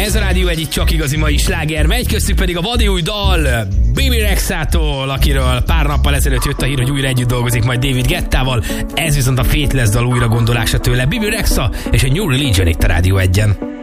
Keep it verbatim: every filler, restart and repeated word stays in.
Ez a Rádió egyik csak igazi mai sláger megy, köztük pedig a vadi új dal Bebe Rexától, akiről pár nappal ezelőtt jött a hír, hogy újra együtt dolgozik majd David Guettával. Ez viszont a Faithless dal újra gondolása tőle. Bebe Rexa és a New Religion itt a Rádió egyen.